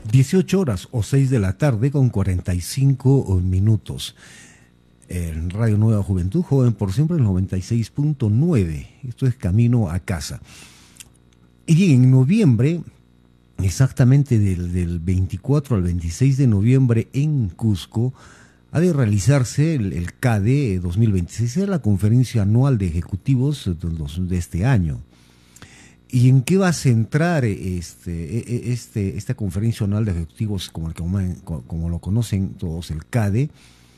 18 horas o 6 de la tarde con 45 minutos. En Radio Nueva Juventud, joven por siempre, el 96.9. Esto es Camino a Casa. Y en noviembre, exactamente del 24 al 26 de noviembre en Cusco, ha de realizarse el CADE 2026, es la conferencia anual de ejecutivos de este año. ¿Y en qué va a centrar esta conferencia anual de ejecutivos, como lo conocen todos, el CADE?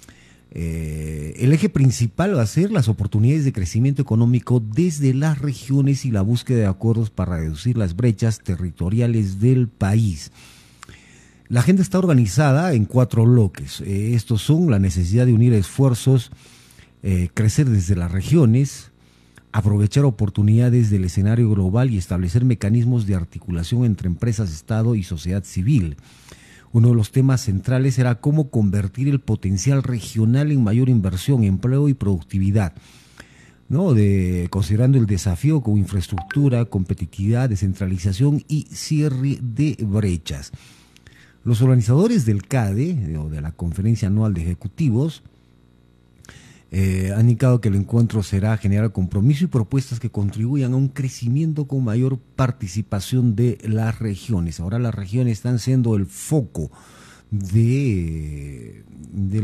El eje principal va a ser las oportunidades de crecimiento económico desde las regiones y la búsqueda de acuerdos para reducir las brechas territoriales del país. La agenda está organizada en 4 bloques. Estos son la necesidad de unir esfuerzos, crecer desde las regiones, aprovechar oportunidades del escenario global y establecer mecanismos de articulación entre empresas, Estado y sociedad civil. Uno de los temas centrales era cómo convertir el potencial regional en mayor inversión, empleo y productividad, ¿no? Considerando el desafío como infraestructura, competitividad, descentralización y cierre de brechas. Los organizadores del CADE, o de la Conferencia Anual de Ejecutivos, han indicado que el encuentro será generar compromiso y propuestas que contribuyan a un crecimiento con mayor participación de las regiones. Ahora las regiones están siendo el foco de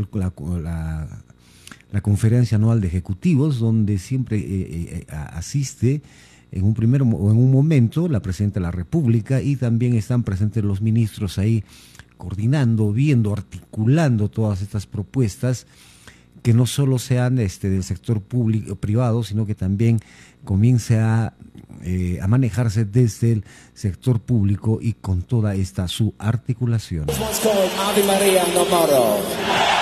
la Conferencia Anual de Ejecutivos, donde siempre asiste en un momento la Presidenta de la República, y también están presentes los ministros ahí coordinando, viendo, articulando todas estas propuestas, que no solo sean del sector público privado, sino que también comience a manejarse desde el sector público y con toda esta su articulación. Ave María, no moro.